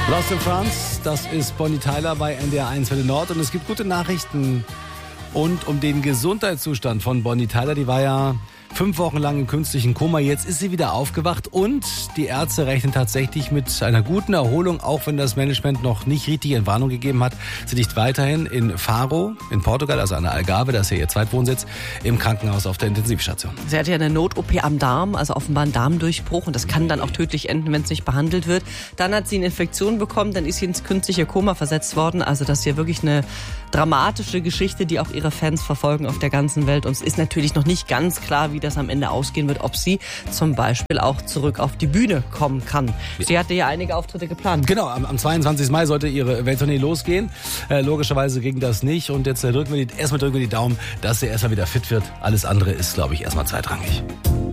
Lost in France, das ist Bonnie Tyler bei NDR 1 Welle Nord und es gibt gute Nachrichten und um den Gesundheitszustand von Bonnie Tyler, die war ja 5 Wochen lang im künstlichen Koma. Jetzt ist sie wieder aufgewacht und die Ärzte rechnen tatsächlich mit einer guten Erholung, auch wenn das Management noch nicht richtig Entwarnung gegeben hat. Sie liegt weiterhin in Faro in Portugal, also an der Algarve, das ist ja ihr Zweitwohnsitz, im Krankenhaus auf der Intensivstation. Sie hatte ja eine Not-OP am Darm, also offenbar einen Darmdurchbruch und das kann dann auch tödlich enden, wenn es nicht behandelt wird. Dann hat sie eine Infektion bekommen, dann ist sie ins künstliche Koma versetzt worden. Also das ist ja wirklich eine dramatische Geschichte, die auch ihre Fans verfolgen auf der ganzen Welt. Und es ist natürlich noch nicht ganz klar, wie das am Ende ausgehen wird, ob sie zum Beispiel auch zurück auf die Bühne kommen kann. Sie hatte ja einige Auftritte geplant. Genau, am 22. Mai sollte ihre Welttournee losgehen. Logischerweise ging das nicht und jetzt drücken wir die Daumen, dass sie erstmal wieder fit wird. Alles andere ist, glaube ich, erstmal zweitrangig.